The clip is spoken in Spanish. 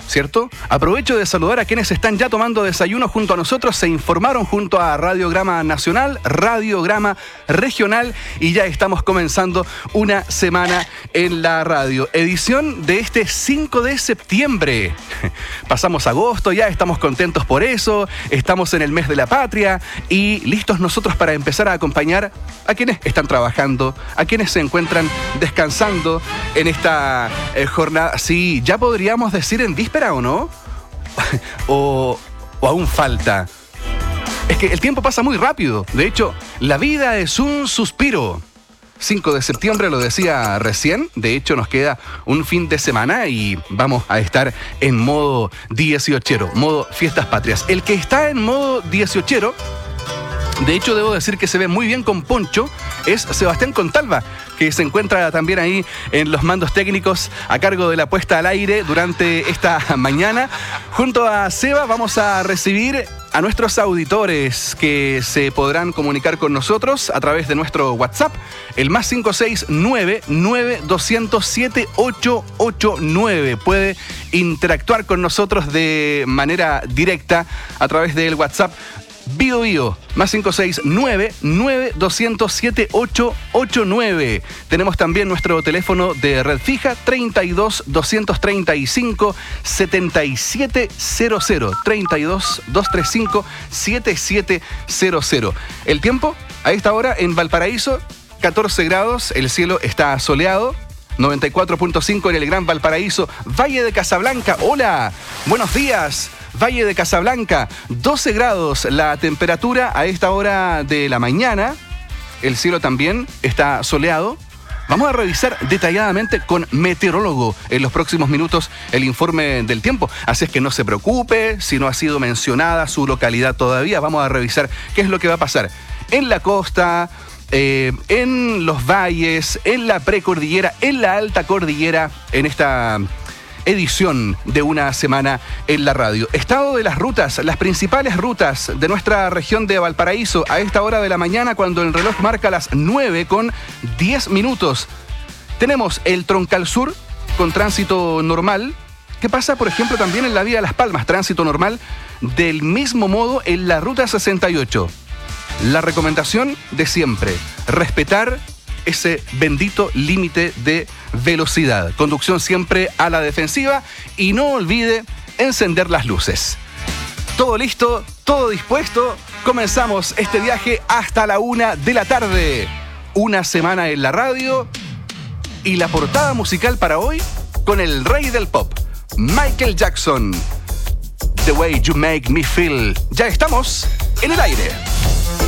¿cierto? Aprovecho de saludar a quienes están ya tomando desayuno junto a nosotros, se informaron junto a Radiograma Nacional, Radiograma Regional y ya estamos comenzando una semana en la radio. Edición de este 5 de septiembre. Pasamos agosto, ya estamos contentos por eso, estamos en el mes de la patria y listos nosotros para empezar a acompañar a quienes están trabajando, a quienes se encuentran descansando en esta jornada. Sí, ya podríamos decir en víspera, ¿o no? o aún falta. Es que el tiempo pasa muy rápido. De hecho, la vida es un suspiro. 5 de septiembre, lo decía recién. De hecho, nos queda un fin de semana y vamos a estar en modo 18ero, modo fiestas patrias. El que está en modo 18ero, de hecho, debo decir que se ve muy bien con poncho, es Sebastián Contalva, que se encuentra también ahí en los mandos técnicos a cargo de la puesta al aire durante esta mañana. Junto a Seba vamos a recibir a nuestros auditores que se podrán comunicar con nosotros a través de nuestro WhatsApp, el más 569-9200-7889. Puede interactuar con nosotros de manera directa a través del WhatsApp Bio Bio, más 569-9200-7889. Tenemos también nuestro teléfono de red fija 32-235-7700, 32-235-7700. El tiempo a esta hora en Valparaíso, 14 grados, el cielo está soleado. 94.5 en el Gran Valparaíso, Valle de Casablanca. Hola, buenos días. Valle de Casablanca, 12 grados la temperatura a esta hora de la mañana. El cielo también está soleado. Vamos a revisar detalladamente con meteorólogo en los próximos minutos el informe del tiempo. Así es que no se preocupe si no ha sido mencionada su localidad todavía. Vamos a revisar qué es lo que va a pasar en la costa, en los valles, en la precordillera, en la alta cordillera, en esta edición de una semana en la radio. Estado de las rutas, las principales rutas de nuestra región de Valparaíso a esta hora de la mañana cuando el reloj marca las 9:10. Tenemos el Troncal Sur con tránsito normal. ¿Qué pasa, por ejemplo, también en la vía Las Palmas? Tránsito normal. Del mismo modo en la ruta 68. La recomendación de siempre, respetar ese bendito límite de velocidad. Conducción siempre a la defensiva y no olvide encender las luces. Todo listo, todo dispuesto. Comenzamos este viaje hasta la 1 de la tarde. Una semana en la radio y la portada musical para hoy con el rey del pop, Michael Jackson. The Way You Make Me Feel. Ya estamos en el aire.